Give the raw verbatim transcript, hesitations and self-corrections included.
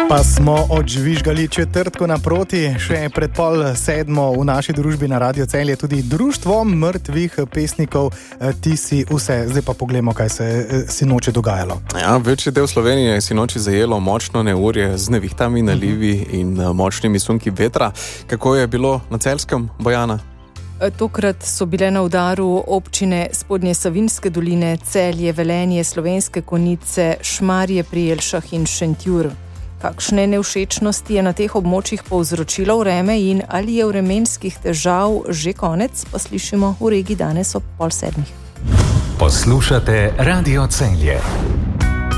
Pa smo odžvižgali četrtko naproti, še pred pol sedmo v naši družbi na Radio Celje tudi Društvo mrtvih pesnikov. Ti si vse, zdaj pa poglejmo, kaj se sinoči dogajalo. Ja, večji del Slovenije je sinoči zajelo močno neurje z nevihtami, nalivi in močnimi sunki vetra. Kako je bilo na Celjskem, Bojana? Tokrat so bile na udaru občine Spodnje Savinjske doline, Celje, Velenje, Slovenske Konjice, Šmarje pri Jelšah in Šentjur. Kakšne nevšečnosti je na teh območjih povzročilo vreme in ali je vremenskih težav že konec, pa slišimo v regiji danes ob pol sedmih. Poslušate Radio Celje.